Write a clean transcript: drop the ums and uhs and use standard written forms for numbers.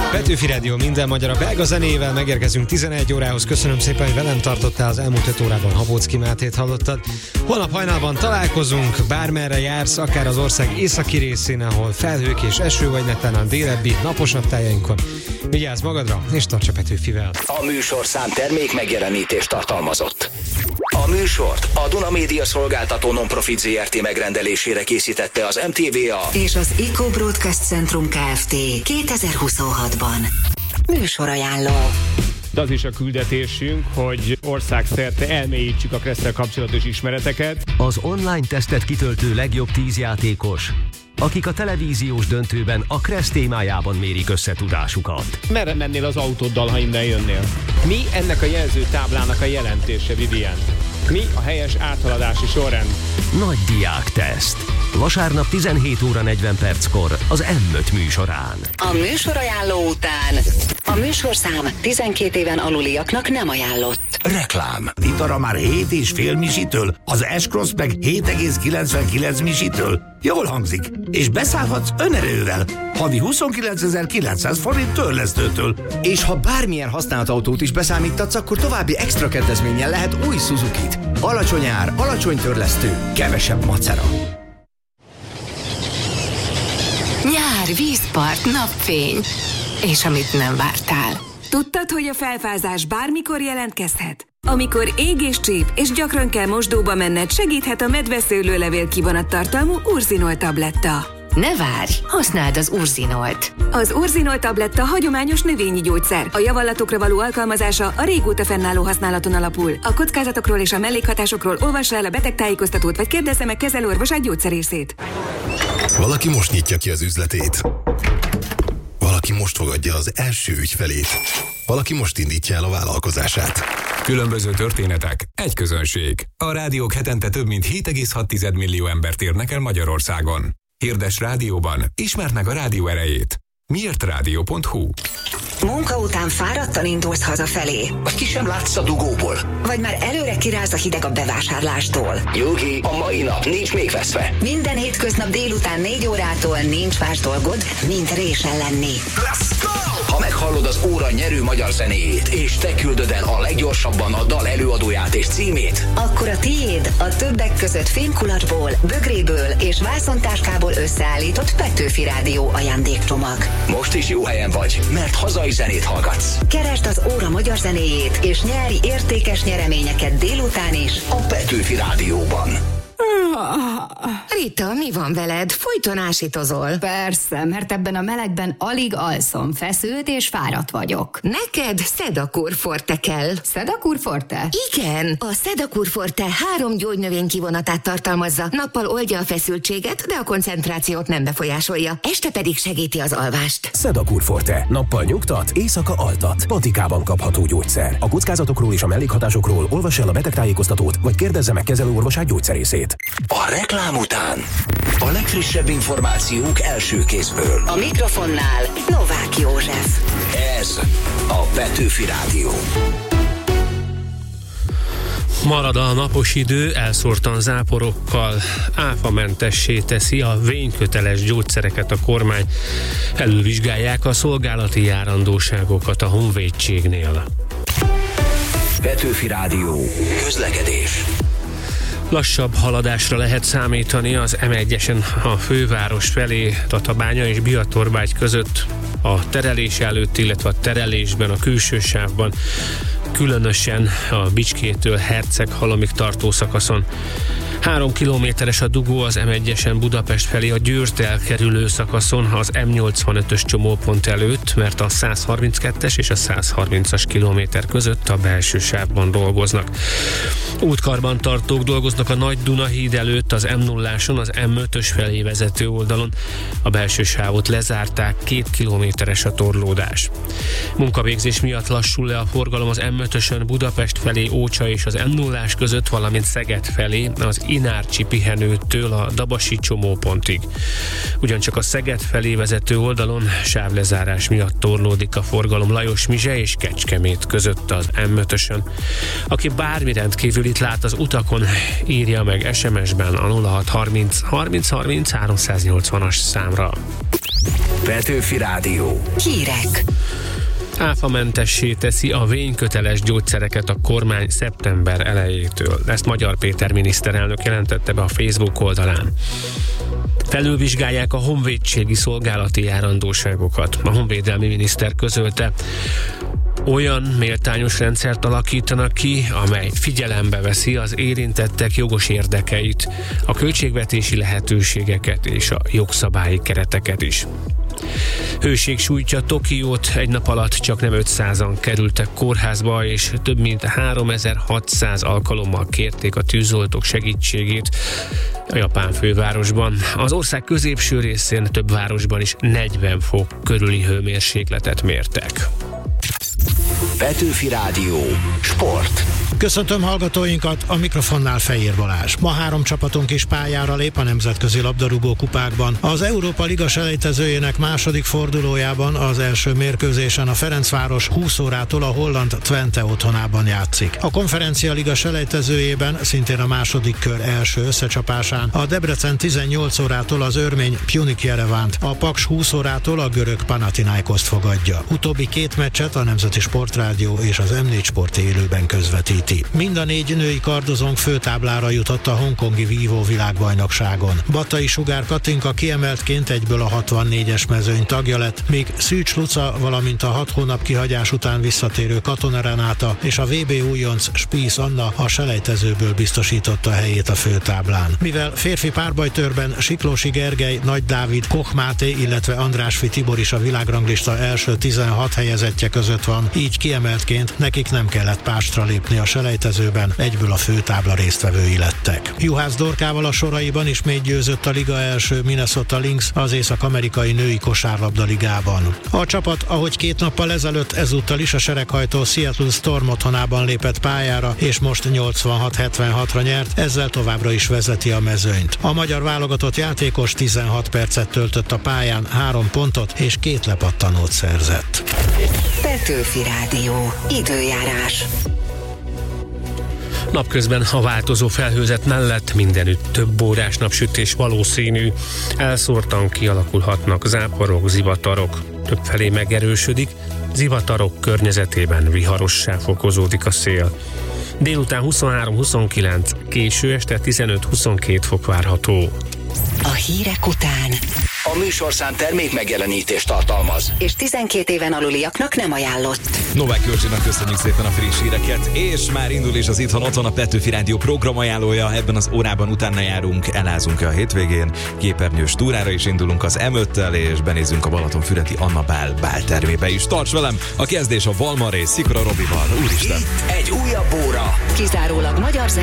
Petőfi Rádió minden magyar a belga zenével, megérkezünk 11 órához. Köszönöm szépen, hogy velem tartottál, az elmúlt 5 órában Habóczki Mátét hallottad. Holnap hajnalban találkozunk, bármerre jársz, akár az ország északi részén, ahol felhők és eső, vagy netán délebbi naposabb tájainkon. Vigyázz magadra, és tarts a Petőfivel. A műsorszám termék megjelenítést tartalmazott. A műsort a Duna Média szolgáltató non-profit ZRT megrendelésére készítette az MTVA és az Eco Broadcast Centrum Kft. 2026-ban. Műsorajánló. De az is a küldetésünk, hogy országszerte elmélyítsük a Kressz-tel kapcsolatos ismereteket. Az online tesztet kitöltő legjobb 10 játékos, akik a televíziós döntőben a Kressz témájában mérik összetudásukat. Merre mennél az autóddal, ha innen jönnél? Mi ennek a jelzőtáblának a jelentése, Vivian? Mi a helyes áthaladási sorrend? Nagy diákteszt. Vasárnap 17 óra 40 perckor az M5 műsorán. A műsorajánló után a műsorszám 12 éven aluliaknak nem ajánlott. Reklám. Itara már 7,5 misitől, az S-Cross meg 7,99 misitől. Jól hangzik. És beszállhatsz önerővel. Havi 29.900 forint törlesztőtől. És ha bármilyen használt autót is beszámítatsz, akkor további extra kedvezménnyel lehet új Suzukit. Alacsony ár, alacsony törlesztő, kevesebb macera. Nyár, vízpart, napfény. És amit nem vártál. Tudtad, hogy a felfázás bármikor jelentkezhet? Amikor ég és csíp, és gyakran kell mosdóba menned, segíthet a medveszőlőlevél kivonattartalmú Urzinol tabletta. Ne várj, használd az Urzinolt. Az Urzinol tabletta hagyományos növényi gyógyszer. A javallatokra való alkalmazása a régóta fennálló használaton alapul. A kockázatokról és a mellékhatásokról olvassa el a betegtájékoztatót, vagy kérdezze meg kezelőorvosát, gyógyszerészét. Valaki most nyitja ki az üzletét. Valaki most fogadja az első ügyfelét. Valaki most indítja el a vállalkozását. Különböző történetek, egy közönség. A rádiók hetente több mint 7,6 millió embert érnek el Magyarországon. Hirdes rádióban, ismerd meg a rádió erejét. Miértrádió.hu. Munka után fáradtan indulsz hazafelé. Vagy ki sem látsz a dugóból. Vagy már előre kiráz a hideg a bevásárlástól. Nyugi, a mai nap nincs még veszve. Minden hétköznap délután 4 órától nincs más dolgod, mint résen lenni. Let's go! Ha meghallod az óra nyerő magyar zenéjét, és te küldöd el a leggyorsabban a dal előadóját és címét, akkor a tiéd a többek között fémkulacsból, bögréből és vászontáskából összeállított Petőfi Rádió ajándékcsomag. Most is jó helyen vagy, mert hazai zenét hallgatsz. Keresd az óra magyar zenéjét, és nyerj értékes nyereményeket délután is a Petőfi Rádióban. Rita, mi van veled? Folyton ásítozol. Persze, mert ebben a melegben alig alszom, feszült és fáradt vagyok. Neked Sedakur Forte kell. Sedakur Forte? Igen, a Sedakur Forte 3 gyógynövény kivonatát tartalmazza. Nappal oldja a feszültséget, de a koncentrációt nem befolyásolja. Este pedig segíti az alvást. Sedakur Forte. Nappal nyugtat, éjszaka altat. Patikában kapható gyógyszer. A kockázatokról és a mellékhatásokról olvass el a betegtájékoztatót, vagy kérdezze meg kezelőorvosát, gyógyszerészét. A reklám után a legfrissebb információk első kézből. A mikrofonnál Novák József. Ez a Petőfi Rádió. Marad a napos idő, elszórtan záporokkal, áfamentessé teszi a vényköteles gyógyszereket a kormány. Elővizsgálják a szolgálati járandóságokat a honvédségnél. Petőfi Rádió. Közlekedés. Lassabb haladásra lehet számítani az M1-esen a főváros felé, Tatabánya és Biatorbágy között, a terelés előtt, illetve a terelésben, a külső sávban, különösen a Bicskétől Herceghalomig tartó szakaszon. 3 kilométeres a dugó az M1-esen Budapest felé a Győrt elkerülő szakaszon az M85-ös csomópont előtt, mert a 132-es és a 130-as kilométer között a belső sávban dolgoznak. Útkarbantartók dolgoznak a Nagy Duna híd előtt az M0-áson, az M5-ös felé vezető oldalon. A belső sávot lezárták, 2 kilométeres a torlódás. Munkavégzés miatt lassul le a forgalom az M5-ösön Budapest felé Ócsa és az M0-ás között, valamint Szeged felé az Inárcsi pihenőtől a Dabasi csomópontig. Ugyancsak a Szeged felé vezető oldalon sávlezárás miatt torlódik a forgalom Lajos-Mizse és Kecskemét között az M5-ösön. Aki bármi rendkívülit lát az utakon, írja meg SMS-ben a 0630 30 30 380-as számra. Petőfi Rádió. Hírek. Áfamentessé teszi a vényköteles gyógyszereket a kormány szeptember elejétől. Ezt Magyar Péter miniszterelnök jelentette be a Facebook oldalán. Felülvizsgálják a honvédségi szolgálati járandóságokat. A honvédelmi miniszter közölte, olyan méltányos rendszert alakítanak ki, amely figyelembe veszi az érintettek jogos érdekeit, a költségvetési lehetőségeket és a jogszabályi kereteket is. Hőség sújtja Tokiót, egy nap alatt csaknem 500-an kerültek kórházba, és több mint 3600 alkalommal kérték a tűzoltók segítségét a japán fővárosban. Az ország középső részén több városban is 40 fok körüli hőmérsékletet mértek. Petőfi Rádió. Sport. Köszöntöm hallgatóinkat, a mikrofonnál Fejér Balázs. Ma 3 csapatunk is pályára lép a nemzetközi labdarúgó kupákban. Az Európa Liga selejtezőjének második fordulójában az első mérkőzésen a Ferencváros 20 órától a holland Twente otthonában játszik. A Konferencia Liga selejtezőjében szintén a második kör első összecsapásán a Debrecen 18 órától az örmény Pjunik Jerevánt, a Paks 20 órától a görög Panathinaikoszt fogadja. Utóbbi 2 meccset a Nemzeti Sportrádió és az M4 Sport élőben közvetíti. Mind a 4 női kardozónk főtáblára jutott a hongkongi vívó világbajnokságon. Batai Sugár Katinka kiemeltként egyből a 64-es mezőny tagja lett, míg Szűcs Luca, valamint a 6 hónap kihagyás után visszatérő Katona Renáta és a VB újonc Spies Anna a selejtezőből biztosította helyét a főtáblán. Mivel férfi párbajtőrben Siklósi Gergely, Nagy Dávid, Koch Máté, illetve Andrásfi Tibor is a világranglista első 16 helyezettje között van, így kiemeltként nekik nem kellett pástra lépni a selejtezőben, egyből a főtábla résztvevői lettek. Juhász Dorkával a soraiban ismét győzött a liga első Minnesota Lynx az észak-amerikai női kosárlabda ligában. A csapat, ahogy 2 nappal ezelőtt, ezúttal is a sereghajtó Seattle Storm otthonában lépett pályára, és most 86-76-ra nyert, ezzel továbbra is vezeti a mezőnyt. A magyar válogatott játékos 16 percet töltött a pályán, 3 pontot és 2 lepattanót szerzett. Petőfi Rádió. Időjárás. Napközben a változó felhőzet mellett mindenütt több órás napsütés valószínű. Elszórtan kialakulhatnak záporok, zivatarok. Többfelé megerősödik, zivatarok környezetében viharossá fokozódik a szél. Délután 23-29, késő este 15-22 fok várható. A hírek után A műsorszám termék megjelenítést tartalmaz. és 12 éven aluliaknak nem ajánlott. Novák Györgyinak köszönjük szépen a friss híreket, és már indul is az Itthon Otthon, a Petőfi Rádió programajánlója. Ebben az órában utána járunk, elázunk a hétvégén, képernyős túrára is indulunk az M5-tel, és benézünk a Balatonfüredi Anna báltermébe is. Tarts velem, a kezdés a Valmaré Szikora Robival. Úristen! Egy újabb óra. Kizárólag magyar